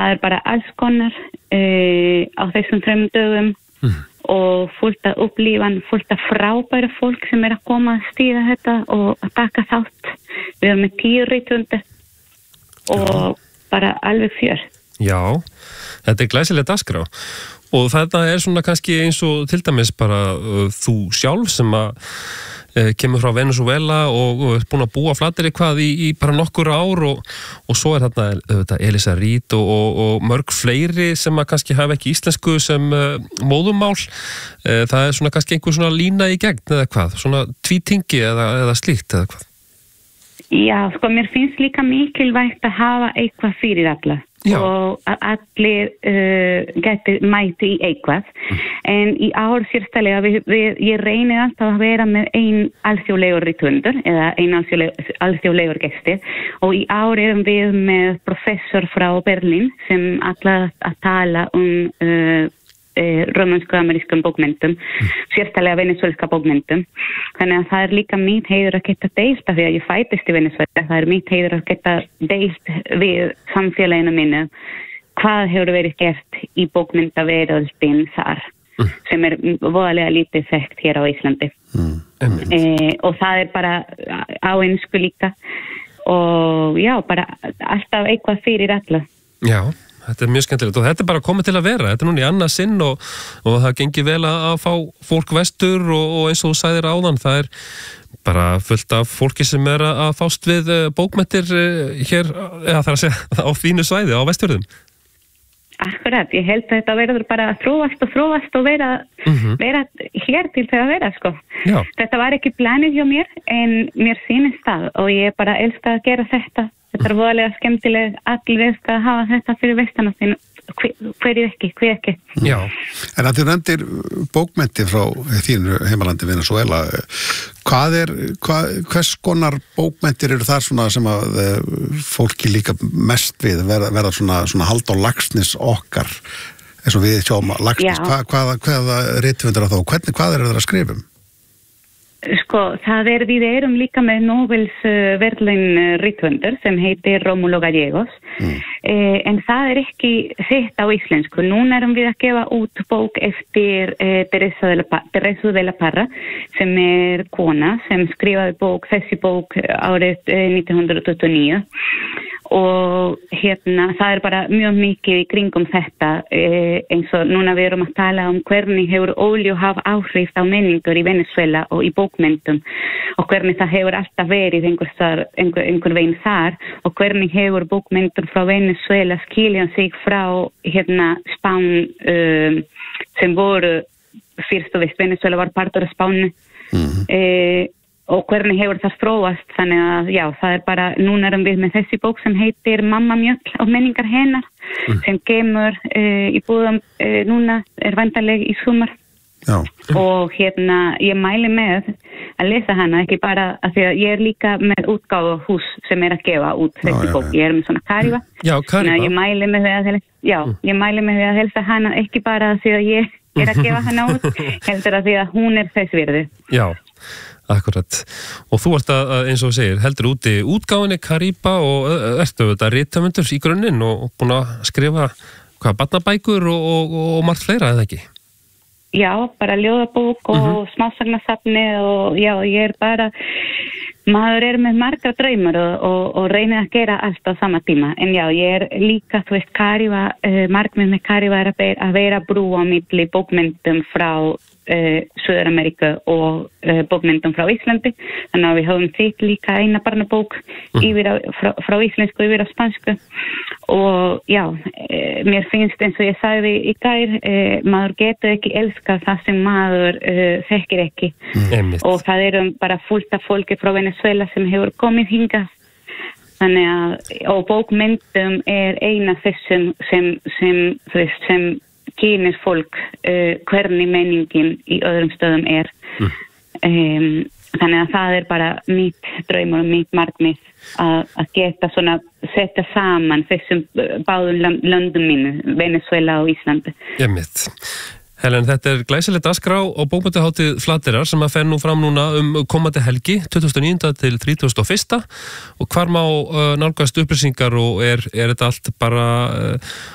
það bara alls konar á þessum 3 dögum og fullt af upplifan, fullt af frábæra fólk sem að koma að stíða þetta og að taka þátt. Við erum með 10 rithöfundar og bara alveg fjör. Já, þetta glæsileg dagskrá og þetta svona kannski eins og til dæmis bara þú sjálf sem að kemur frá Venezuela og er búin að búa Flateyri hvað í bara nokkur ár og svo þarna Elisa Reed og mörg fleiri sem að kannski hafa ekki íslensku sem móðurmál. Það svona kannski einhver svona lína í gegn eða hvað, svona tvítingi eða slíkt eða hvað? Já, sko mér finnst líka mikilvægt að hafa eitthvað fyrir alla. Já. Og að allir geti mæti í eitthvað. En í ár sérstælega ég reyni alltaf að vera með ein alþjóðlegur rithöfundur eða ein alþjóðlegur gestir og í ár erum við með professor frá Berlín sem ætlar að tala rómönsko-amerískum bókmenntum, sérstælega venezuelska bókmenntum. Þannig að það líka mitt heiður að geta deilt af því að ég fæddist í Venezuela. Það mitt heiður að geta deilt við samfélaginu mínu hvað hefur verið gert í bókmenntaveröldin þar sem voðalega lítið þekkt hér á Íslandi. Og það bara á ensku líka og já, bara alltaf eitthvað fyrir alla. Já. Þetta mjög skemmtilegt og þetta bara komið til að vera. Þetta núna í annað sinn og það gengir vel að fá fólk vestur og eins og þú sagðir áðan, það bara fullt af fólki sem að fást við bókmenntir hér, eða það að segja, á þínu svæði, á Vestfjörðum. Akkurat, ég held að þetta verður bara að þróast og vera hér til það að vera, sko. Já. Þetta var ekki planið hjá mér, en mér sýnist það og ég bara elska að gera þetta. Þetta voðalega skemmtileg, allir elska að hafa þetta fyrir vestana þínu, hver ekki. Já. En að þið nefndir bókmennti frá þínu heimalandi Venezuela, hvers konar bókmenntir eru þar svona sem að fólki líka mest við, verða svona hald á Laxness okkar, eins og við sjáum Laxness, hvaða rithöfundar þá, hvað eru það að skrifa um? Sko, við erum líka með Nobels verðlaun rithöfundur sem heitir Rómulo Gallegos en það ekki þitt á íslensku. Núna erum við að gefa út bók eftir Teresa de la Parra sem kona sem skrifaði þessi bók árið 1929 og það bara mjög mikið í kringum þetta eins og núna við erum að tala hvernig hefur olíu hafa áhrif á menningur í Venezuela og í bókmenntum og hvernig það hefur alltaf verið einhver veginn þar og hvernig hefur bókmenntur frá Venezuela skilja sig frá Spán sem voru fyrst og vist Venezuela var partur af Spánu og hvernig hefur það þróast þannig að já, það bara, núna erum við með þessi bók sem heitir Mamma Mjöll og menningar hennar sem kemur í búðum núna væntanleg í sumar og ég mæli með að lesa hana, ekki bara að því að ég líka með útgáfuhús sem að gefa út þessi bók, ég með svona Kariba ég mæli með því að helsa hana ekki bara að því að ég að gefa hana út heldur að því að hún þess virði. Já, akkurat. Og þú ert að eins og þú segir, heldur úti útgáfinni Kariba og ertu þetta rithöfundur í grunninn og búin að skrifa barnabækur og margt fleira eða ekki? Já, bara ljóðabók og smásagnasafni og já, ég bara maður með marga draumar og reynir að gera allt á sama tíma. En já, ég líka, þú veist, Kariba, markmið með Kariba að vera brú á milli bókmenntum frá Suður-Ameríku og bókmenntum frá Íslandi. Þannig að við höfum þitt líka eina barnabók frá íslensku yfir á spansku. Og já, mér finnst eins og ég sagði í gær, maður getur ekki elska það sem maður þekkir ekki. Og það bara fullt af fólki frá Venezuela sem hefur komið hingað. Þannig að, og bókmenntum eina þessum sem kynir fólk hvernig menningin í öðrum stöðum þannig að það bara mitt draumur og mitt markmið að geta svona setja saman þessum báðum löndum mínu, Venezuela og Íslandi. Helen, þetta glæsilegt dagskrá á bókmenntahátíð Flateyrar sem að fer nú fram núna komandi helgi 2009. til 31. og hvar má nálgast upplýsingar og þetta allt bara